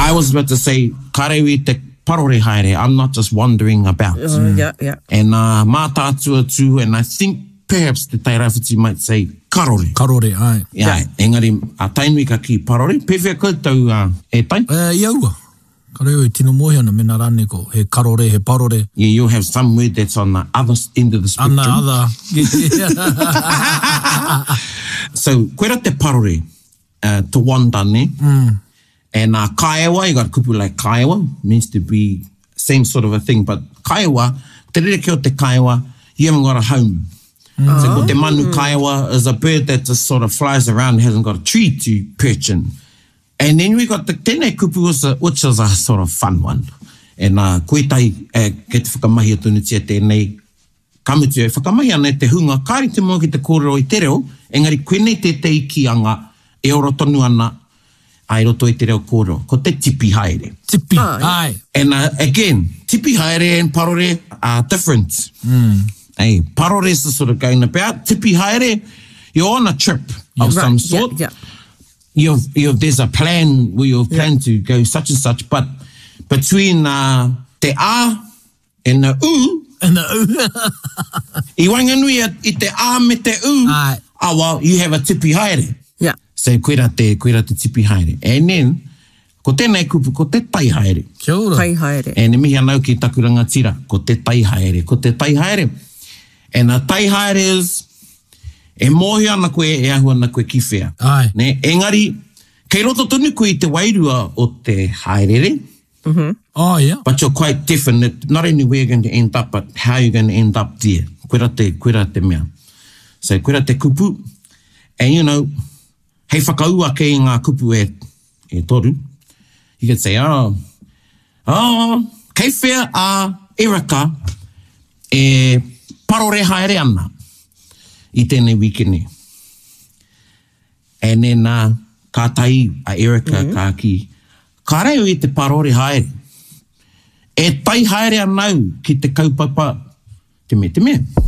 I was about to say, ka reo I te parore haere. I'm not just wandering about. Yeah. And mā tātua tū, and I think perhaps the Tairawhiti might say karore. Karore, ai. Yeah. Engari, a tainui ka ki parore. Pewhia koutou e tai? Iaua. Ka reo I tino mohi ana mena rane ko. He karore, he parore. Yeah, you'll have some word that's on the other end of the spectrum. Ana other. So, koera te parore, to wanda, ne? And kaiawa, you got kupu like kaiawa, means to be same sort of a thing, but kaiawa, te rere ki o te kaiawa, you haven't got a home. So ko te manu kaiawa is a bird that just sort of flies around and hasn't got a tree to perch in. And then we got the tēnei kupu, which is a sort of fun one. And koe tai, ke te whakamahi o tunutia tēnei, kamutu e whakamahi ana te hunga, kāri te mua ki te kōrero I te reo, engari koe nei te iki anga, e oro tonu ana, ai roto I te reo kōrero, ko te tipi haere. Tipi, ai. And again, tipi haere and parore are different. Hey, parore is sort of going about. Tipi haere, you're on a trip of some sort. There's a plan where you've planned to go such and such, but between te a and the u, I wanganui I te a me te u, well, you have a tipi haere. Yeah. So koera te tipi haere. And then, ko tēnei kupu, ko te tai haere. Kia ora. Tai haere. And e mihi anau ki takuranga tira, ko te tai haere, ko te tai haere. And a tai haere is, e mohi ana koe, e ahu ana koe ki whea. Ai. Ne, engari, kei roto tonu koe I te wairua o te haerere. Oh, yeah. But you're quite definite, not only where you're going to end up, but how you're going to end up there. Koera te mea. So, koera te kupu. And, you know, hei whakaua kei ngā kupu e toru. You could say, kei whea a Erika e parore haere ana I tēnei wikene. And then, ka tai a Erika ka ki, ka reo I te parore haere. E tai haere anau ki te kaupapa te me.